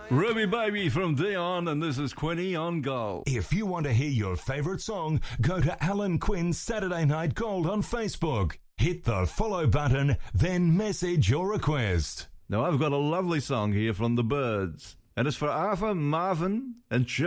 Ruby Baby from Dion, and this is Quinny on Gold. If you want to hear your favourite song, go to Alan Quinn's Saturday Night Gold on Facebook. Hit the follow button, then message your request. Now, I've got a lovely song here from the Byrds, and it's for Arthur, Marvin, and Chip.